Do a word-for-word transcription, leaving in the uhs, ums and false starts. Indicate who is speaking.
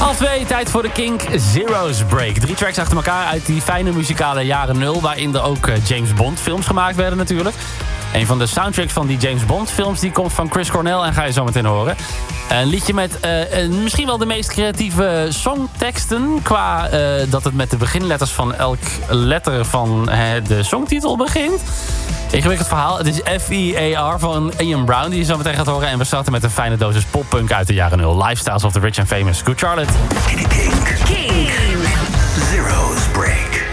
Speaker 1: Half twee, tijd voor de Kink Zero's Break. Drie tracks achter elkaar uit die fijne muzikale jaren nul... waarin er ook James Bond films gemaakt werden natuurlijk. Een van de soundtracks van die James Bond films... die komt van Chris Cornell en ga je zo meteen horen. Een liedje met uh, misschien wel de meest creatieve songteksten... qua uh, dat het met de beginletters van elk letter van uh, de songtitel begint. Ingewikkeld verhaal. Het is F I A R van Ian Brown die je zo meteen gaat horen. En we starten met een fijne dosis poppunk uit de jaren nul. Lifestyles of the Rich and Famous. Good Charlotte.
Speaker 2: Kink. Kink. Zero's Break.